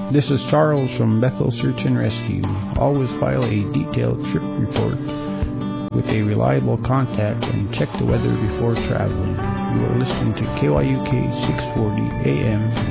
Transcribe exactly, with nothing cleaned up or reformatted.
This is Charles from Bethel Search and Rescue. Always file a detailed trip report with a reliable contact and check the weather before traveling. You are listening to K Y U K six forty A M